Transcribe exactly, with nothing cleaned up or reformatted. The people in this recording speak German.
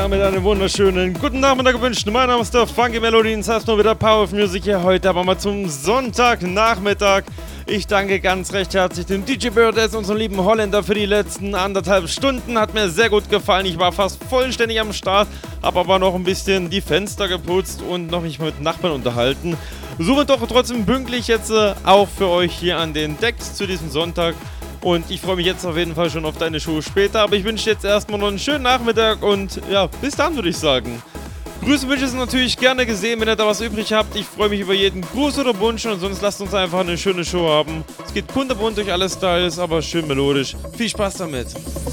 damit einen wunderschönen guten Nachmittag gewünscht. Mein Name ist der Funky Melody, das heißt nur wieder Power of Music hier heute, aber mal zum Sonntagnachmittag. Ich danke ganz recht herzlich dem D J Birdes, unserem lieben Holländer, für die letzten anderthalb Stunden. Hat mir sehr gut gefallen. Ich war fast vollständig am Start, habe aber noch ein bisschen die Fenster geputzt und noch mich mit Nachbarn unterhalten. Somit doch trotzdem pünktlich jetzt äh, auch für euch hier an den Decks zu diesem Sonntag. Und ich freue mich jetzt auf jeden Fall schon auf deine Show später. Aber ich wünsche jetzt erstmal noch einen schönen Nachmittag und ja, bis dann würde ich sagen. Grüße wünsche sind natürlich gerne gesehen, wenn ihr da was übrig habt. Ich freue mich über jeden Gruß oder Wunsch und sonst lasst uns einfach eine schöne Show haben. Es geht kunterbunt durch alle Styles, aber schön melodisch. Viel Spaß damit.